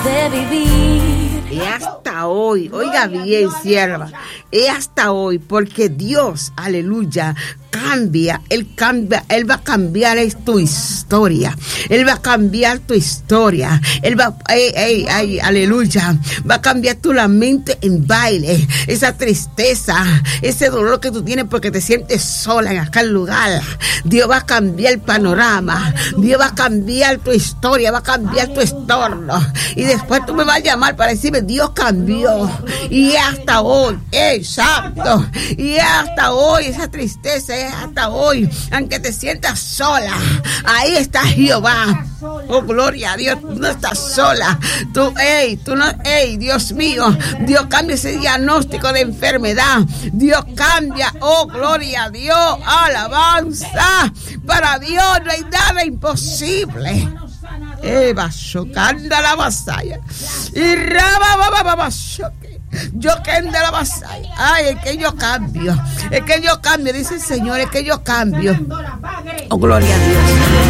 de vivir. Y hasta hoy, oiga bien, sierva, y hasta hoy, porque Dios, aleluya, cambia, Él va a cambiar tu historia, Él va a cambiar tu historia, Él va, aleluya, va a cambiar tu lamento en baile, esa tristeza, ese dolor que tú tienes porque te sientes sola en aquel lugar. Dios va a cambiar el panorama, Dios va a cambiar tu historia, va a cambiar tu entorno, y después tú me vas a llamar para decirme, Dios cambió, y hasta hoy, exacto, y hasta hoy, esa tristeza es hasta hoy, aunque te sientas sola, ahí está Jehová. Oh, gloria a Dios, tú no estás sola, tú no, Dios mío, Dios cambia ese diagnóstico de enfermedad, Dios cambia, oh, gloria a Dios, alabanza, para Dios no hay nada imposible. Chocando la vasalla y yo que de la vasalla. Ay, es que yo cambio, dice el Señor, es que yo cambio. Oh, gloria a Dios.